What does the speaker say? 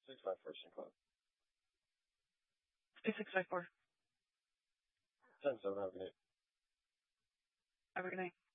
654 Sinclair. 2654. 10-7, have a good night. Have a good night.